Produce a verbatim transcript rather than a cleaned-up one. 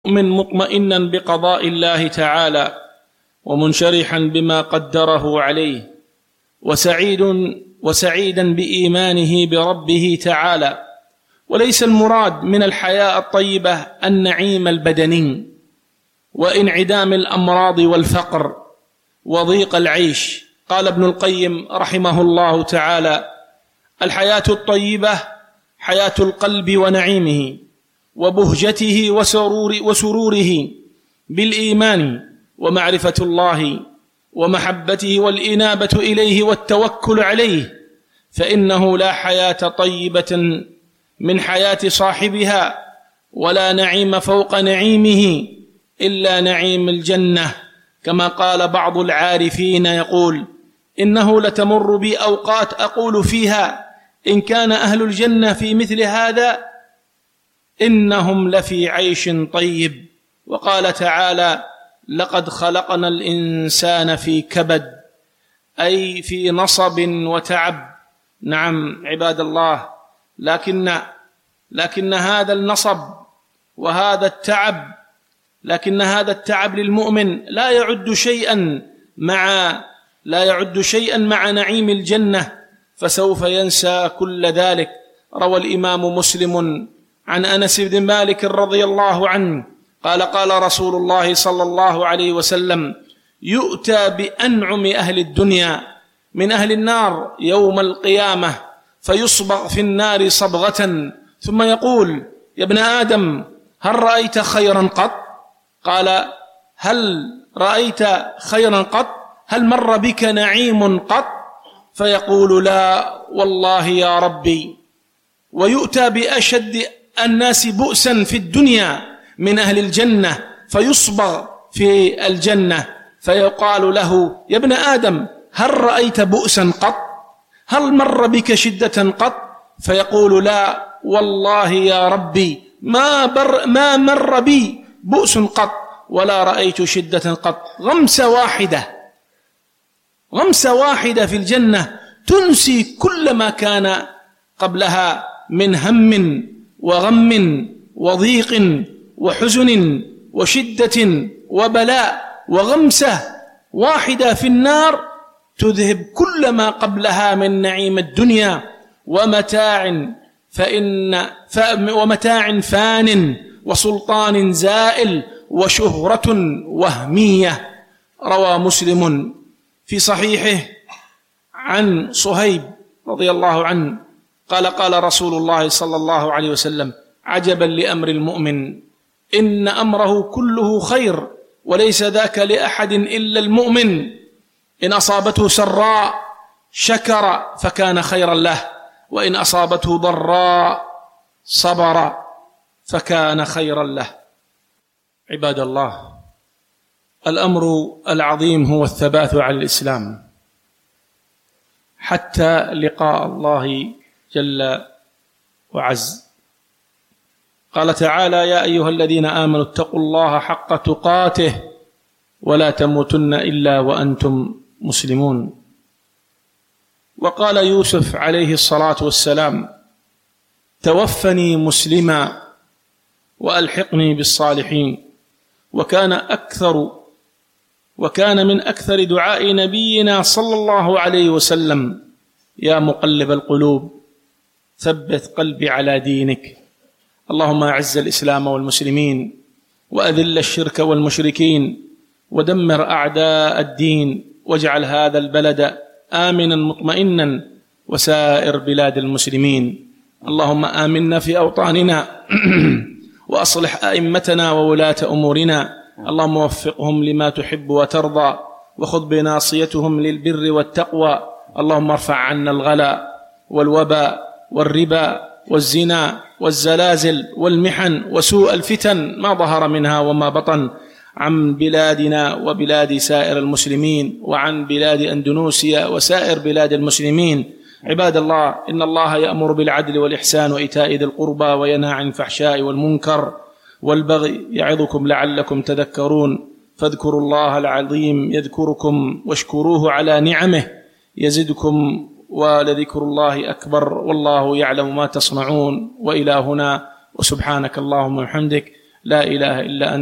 من مطمئنا بقضاء الله تعالى ومنشرحا بما قدره عليه وسعيد وسعيدا بإيمانه بربه تعالى. وليس المراد من الحياة الطيبة النعيم البدني وانعدام الأمراض والفقر وضيق العيش. قال ابن القيم رحمه الله تعالى: الحياة الطيبة حياة القلب ونعيمه وبهجته وسرور وسروره بالإيمان ومعرفة الله ومحبته والإنابة إليه والتوكل عليه، فإنه لا حياة طيبة من حياة صاحبها ولا نعيم فوق نعيمه إلا نعيم الجنة. كما قال بعض العارفين يقول: إنه لتمر بي أوقات أقول فيها إن كان أهل الجنة في مثل هذا إنهم لفي عيش طيب. وقال تعالى: لقد خلقنا الإنسان في كبد، أي في نصب وتعب. نعم عباد الله، لكن لكن هذا النصب وهذا التعب لكن هذا التعب للمؤمن لا يعد شيئا مع لا يعد شيئا مع نعيم الجنة، فسوف ينسى كل ذلك. روى الإمام مسلم عن أنس بن مالك رضي الله عنه قال: قال رسول الله صلى الله عليه وسلم: يؤتى بأنعم أهل الدنيا من أهل النار يوم القيامة فيصبغ في النار صبغة ثم يقول: يا ابن آدم هل رأيت خيرا قط؟ قال: هل رأيت خيرا قط؟ هل مر بك نعيم قط؟ فيقول: لا والله يا ربي. ويؤتى بأشد الناس بؤسا في الدنيا من أهل الجنة فيصبغ في الجنة فيقال له: يا ابن آدم هل رأيت بؤسا قط؟ هل مر بك شدة قط؟ فيقول: لا والله يا ربي ما, بر ما مر بي بؤس قط ولا رأيت شدة قط. غمسة واحدة غمسة واحدة في الجنة تنسي كل ما كان قبلها من هم وغم وضيق وحزن وشدة وبلاء. وغمسة واحدة في النار تذهب كل ما قبلها من نعيم الدنيا ومتاع فإن ومتاع فان وسلطان زائل وشهرة وهمية. روى مسلم في صحيحه عن صهيب رضي الله عنه قال: قال رسول الله صلى الله عليه وسلم: عجبا لأمر المؤمن إن أمره كله خير وليس ذاك لأحد إلا المؤمن، إن أصابته سراء شكر فكان خيرا له، وإن أصابته ضراء صبر فكان خيرا له. عباد الله، الأمر العظيم هو الثبات على الإسلام حتى لقاء الله جل وعز. قال تعالى: يا أيها الذين آمنوا اتقوا الله حق تقاته ولا تموتن إلا وأنتم مسلمون. وقال يوسف عليه الصلاة والسلام: توفني مسلما وألحقني بالصالحين. وكان أكثر وكان من أكثر دعاء نبينا صلى الله عليه وسلم: يا مقلب القلوب ثبت قلبي على دينك. اللهم أعز الإسلام والمسلمين وأذل الشرك والمشركين ودمر أعداء الدين، واجعل هذا البلد آمنا مطمئنا وسائر بلاد المسلمين. اللهم آمنا في أوطاننا وأصلح أئمتنا وولاة أمورنا، اللهم وفقهم لما تحب وترضى وخذ بناصيتهم للبر والتقوى. اللهم ارفع عنا الغلا والوباء والربا والزنا والزلازل والمحن وسوء الفتن ما ظهر منها وما بطن عن بلادنا وبلاد سائر المسلمين وعن بلاد أندونيسيا وسائر بلاد المسلمين. عباد الله، إن الله يأمر بالعدل والإحسان وإيتاء ذي القربى وينهى عن الفحشاء والمنكر والبغي يعظكم لعلكم تذكرون. فاذكروا الله العظيم يذكركم واشكروه على نعمه يزدكم ولذكر الله أكبر والله يعلم ما تصنعون. وإلى هنا، وسبحانك اللهم وبحمدك لا إله إلا أنت